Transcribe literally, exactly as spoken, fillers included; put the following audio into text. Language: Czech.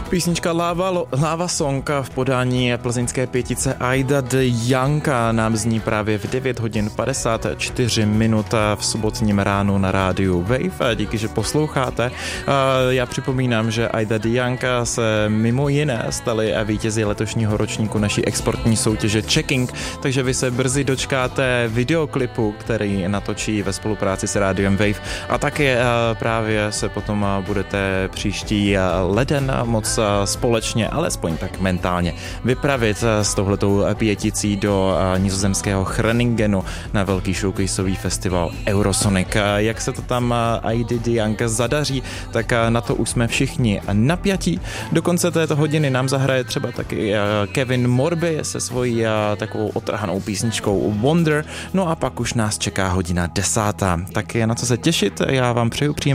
Písnička Lava, Lava Song v podání plzeňské pětice Aida de Janka nám zní právě v devět hodin padesát čtyři minut v sobotním ránu na rádiu Wave. Díky, že posloucháte. Já připomínám, že Aida de Janka se mimo jiné stali vítězi letošního ročníku naší exportní soutěže Checking, takže vy se brzy dočkáte videoklipu, který natočí ve spolupráci s rádiem Wave, a také právě se potom budete příští leden moc společně, alespoň tak mentálně, vypravit s touhletou pěticí do nizozemského Groningenu na velký showcaseový festival Eurosonic. Jak se to tam Aida de Janka zadaří, tak na to už jsme všichni napjatí. Do konce této hodiny nám zahraje třeba taky Kevin Morby se svojí takovou otrhanou písničkou Wonder, no a pak už nás čeká hodina desátá. Tak je na co se těšit, já vám přeju příjemný